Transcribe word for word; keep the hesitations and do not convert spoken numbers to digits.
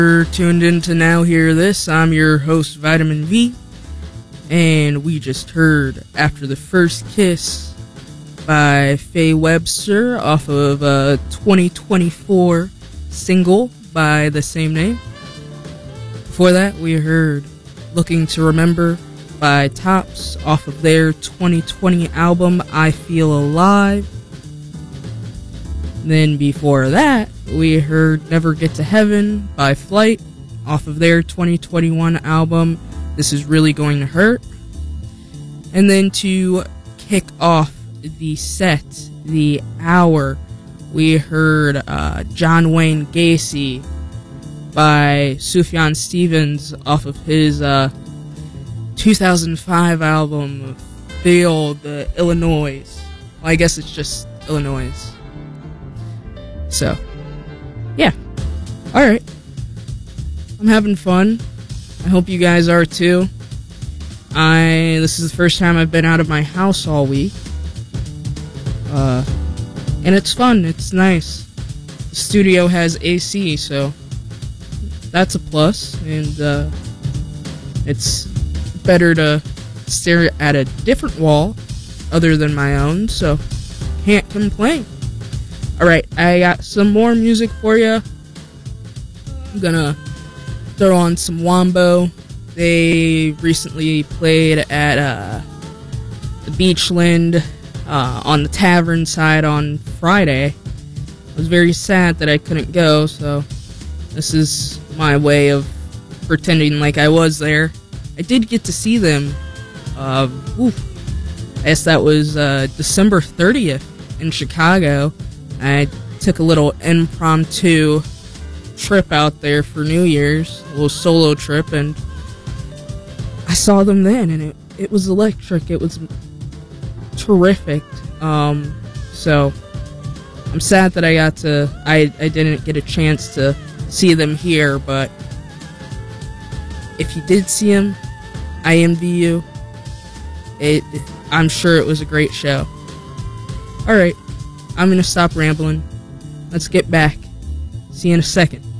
You're tuned in to Now Hear This. I'm your host, Vitamin V, and we just heard After the First Kiss by Faye Webster off of a twenty twenty-four single by the same name. Before that, we heard Looking to Remember by Tops off of their twenty twenty album, I Feel Alive. Then before that, we heard Never Get to Heaven by Flight off of their twenty twenty-one album, This Is Really Going to Hurt. And then to kick off the set, the hour, we heard uh, John Wayne Gacy by Sufjan Stevens off of his uh, two thousand five album, Field, uh, Illinois. Well, I guess it's just Illinois. So, yeah. Alright. I'm having fun. I hope you guys are too. I this is the first time I've been out of my house all week. Uh and it's fun, it's nice. The studio has A C, so that's a plus, and uh it's better to stare at a different wall other than my own, so can't complain. Alright, I got some more music for you. I'm gonna throw on some Wombo. They recently played at uh, the Beachland uh, on the tavern side on Friday. I was very sad that I couldn't go, so this is my way of pretending like I was there. I did get to see them. Uh, oof, I guess that was uh, December thirtieth in Chicago. I took a little impromptu trip out there for New Year's, a little solo trip, and I saw them then, and it, it was electric. It was terrific. Um, so I'm sad that I got to, I, I didn't get a chance to see them here, but if you did see them, I envy you. It, it, I'm sure it was a great show. Alright. I'm gonna stop rambling. Let's get back. See you in a second.